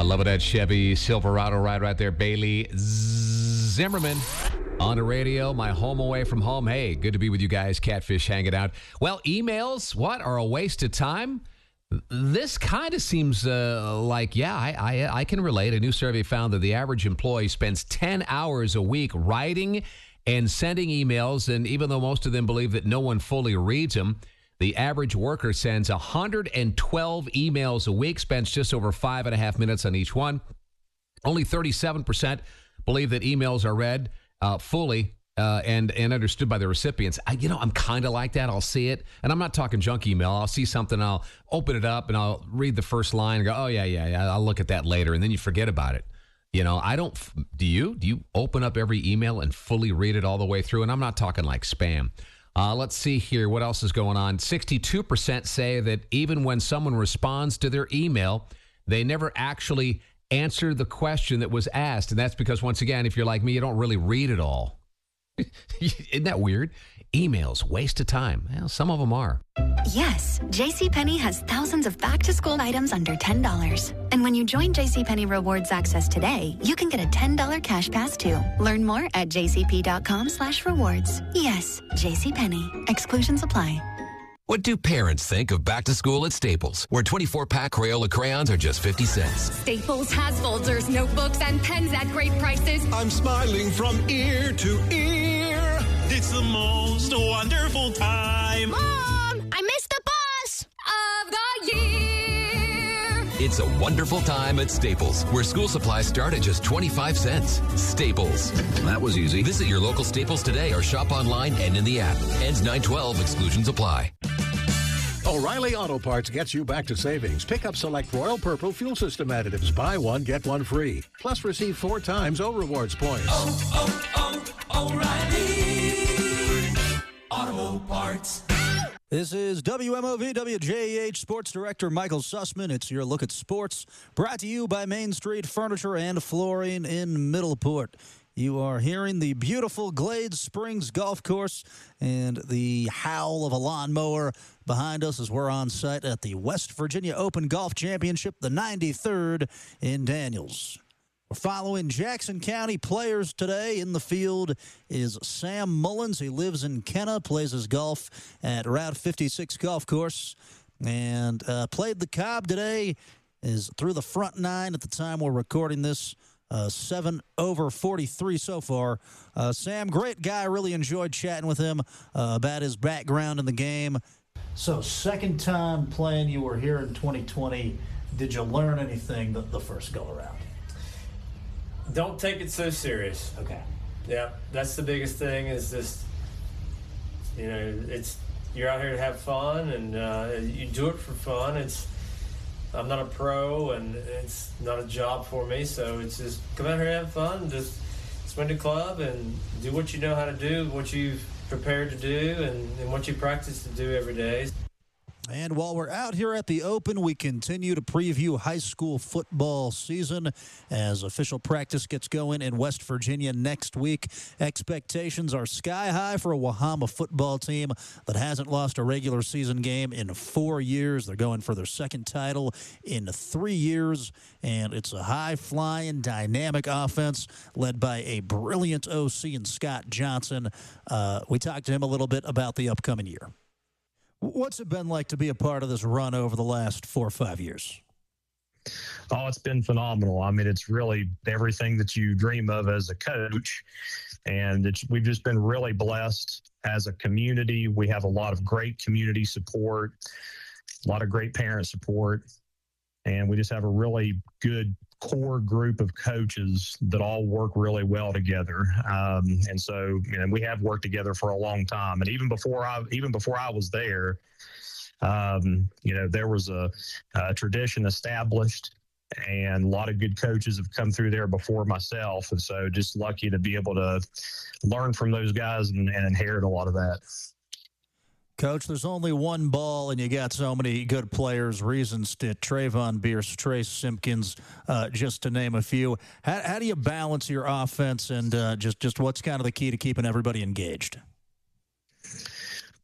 Love it at Chevy Silverado right there. Bailey Zimmerman on the radio, my home away from home. Hey, good to be with you guys. Catfish hanging out. Well, emails, what, are a waste of time? This kind of seems like, yeah, I can relate. A new survey found that the average employee spends 10 hours a week writing and sending emails. And even though most of them believe that no one fully reads them, the average worker sends 112 emails a week, spends just over 5.5 minutes on each one. Only 37% believe that emails are read fully and understood by the recipients. I'm kind of like that. I'll see it, and I'm not talking junk email. I'll see something, I'll open it up, and I'll read the first line and go, oh, yeah, I'll look at that later, and then you forget about it. I don't. Do you open up every email and fully read it all the way through? And I'm not talking like spam. Let's see here. What else is going on? 62% say that even when someone responds to their email, they never actually answer the question that was asked. And that's because, once again, if you're like me, you don't really read it all. Isn't that weird? Emails, waste of time. Well, some of them are. Yes, JCPenney has thousands of back-to-school items under $10. And when you join JCPenney Rewards Access today, you can get a $10 cash pass too. Learn more at jcp.com/rewards. Yes, JCPenney. Exclusions apply. What do parents think of back to school at Staples, where 24-pack Crayola crayons are just 50 cents? Staples has folders, notebooks, and pens at great prices. I'm smiling from ear to ear. It's the most wonderful time. Mom, I missed the bus of the year. It's a wonderful time at Staples, where school supplies start at just 25 cents. Staples. That was easy. Visit your local Staples today or shop online and in the app. Ends 9/12. Exclusions apply. O'Reilly Auto Parts gets you back to savings. Pick up select Royal Purple fuel system additives. Buy one, get one free. Plus receive 4 times O-Rewards points. O'Reilly Auto Parts. This is WMOV WJH Sports Director Michael Sussman. It's your look at sports, brought to you by Main Street Furniture and Flooring in Middleport. You are hearing the beautiful Glades Springs Golf Course and the howl of a lawnmower behind us as we're on site at the West Virginia Open Golf Championship, the 93rd in Daniels. We're following Jackson County players today. In the field is Sam Mullins. He lives in Kenna, plays his golf at Route 56 Golf Course, and played the Cobb today. Is through the front 9 at the time we're recording this. 7 over 43 so far. Sam, great guy. Really enjoyed chatting with him about his background in the game. So, second time playing, you were here in 2020. Did you learn anything the first go around? Don't take it so serious. Okay. Yeah, that's the biggest thing is just, you're out here to have fun, and you do it for fun. I'm not a pro, and it's not a job for me, so it's just come out here and have fun, just swing the club and do what you know how to do, what you've prepared to do, and what you practice to do every day. And while we're out here at the Open, we continue to preview high school football season as official practice gets going in West Virginia next week. Expectations are sky high for a Wahama football team that hasn't lost a regular season game in 4 years. They're going for their second title in 3 years, and it's a high-flying, dynamic offense led by a brilliant OC in Scott Johnson. We talked to him a little bit about the upcoming year. What's it been like to be a part of this run over the last 4 or 5 years? Oh, it's been phenomenal. I mean, it's really everything that you dream of as a coach. And we've just been really blessed as a community. We have a lot of great community support, a lot of great parent support. And we just have a really good core group of coaches that all work really well together. And so, we have worked together for a long time. And even before I was there, there was a tradition established, and a lot of good coaches have come through there before myself. And so just lucky to be able to learn from those guys and inherit a lot of that. Coach, there's only one ball, and you got so many good players. Reasons to Trayvon Bierce, Trace Simpkins, just to name a few. How do you balance your offense, and just what's kind of the key to keeping everybody engaged?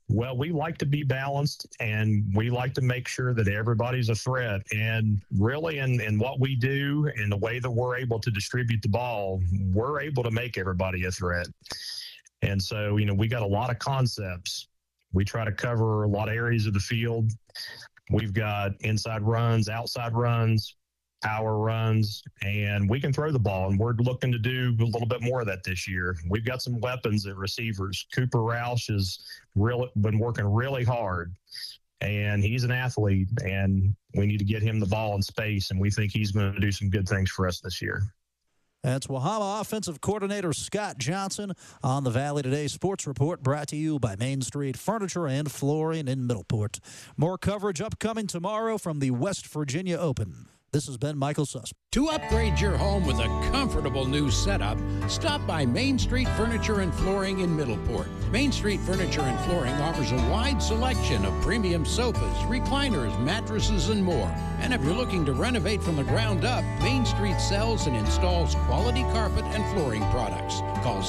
Well, we like to be balanced, and we like to make sure that everybody's a threat. And really, in what we do and the way that we're able to distribute the ball, we're able to make everybody a threat. And so, we got a lot of concepts. We try to cover a lot of areas of the field. We've got inside runs, outside runs, power runs, and we can throw the ball, and we're looking to do a little bit more of that this year. We've got some weapons at receivers. Cooper Roush has been working really hard, and he's an athlete, and we need to get him the ball in space, and we think he's going to do some good things for us this year. That's Wahama Offensive Coordinator Scott Johnson on the Valley Today Sports Report, brought to you by Main Street Furniture and Flooring in Middleport. More coverage upcoming tomorrow from the West Virginia Open. This has been Michael Sussman. To upgrade your home with a comfortable new setup, stop by Main Street Furniture and Flooring in Middleport. Main Street Furniture and Flooring offers a wide selection of premium sofas, recliners, mattresses, and more. And if you're looking to renovate from the ground up, Main Street sells and installs quality carpet and flooring products. Call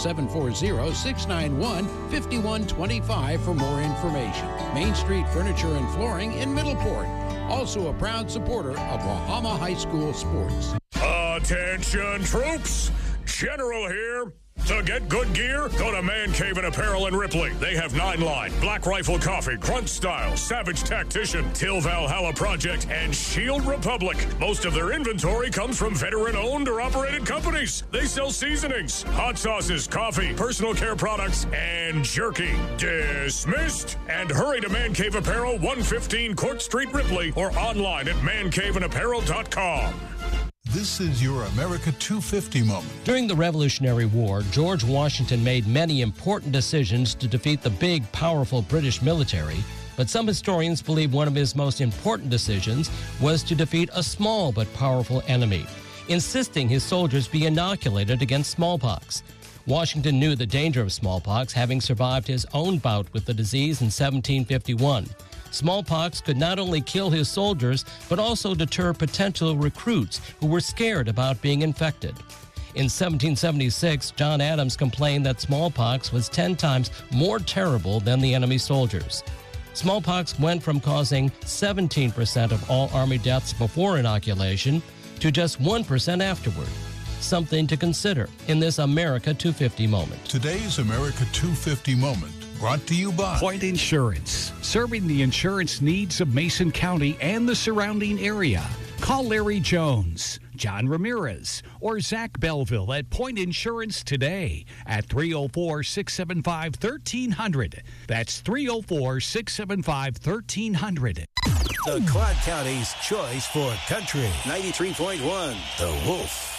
740-691-5125 for more information. Main Street Furniture and Flooring in Middleport. Also a proud supporter of Wahama High School sports. Attention, troops! General here. To get good gear, go to Man Cave and Apparel in Ripley. They have 9-Line, Black Rifle Coffee, Grunt Style, Savage Tactician, Till Valhalla Project, and Shield Republic. Most of their inventory comes from veteran-owned or operated companies. They sell seasonings, hot sauces, coffee, personal care products, and jerky. Dismissed! And hurry to Man Cave Apparel, 115 Court Street, Ripley, or online at mancaveandapparel.com. This is your America 250 moment. During the Revolutionary War, George Washington made many important decisions to defeat the big, powerful British military, but some historians believe one of his most important decisions was to defeat a small but powerful enemy, insisting his soldiers be inoculated against smallpox. Washington knew the danger of smallpox, having survived his own bout with the disease in 1751. Smallpox could not only kill his soldiers, but also deter potential recruits who were scared about being infected. In 1776, John Adams complained that smallpox was 10 times more terrible than the enemy soldiers. Smallpox went from causing 17% of all Army deaths before inoculation to just 1% afterward. Something to consider in this America 250 moment. Today's America 250 moment. Brought to you by Point Insurance, serving the insurance needs of Mason County and the surrounding area. Call Larry Jones, John Ramirez, or Zach Belleville at Point Insurance today at 304-675-1300. That's 304-675-1300. The Clark County's choice for country. 93.1 The Wolf.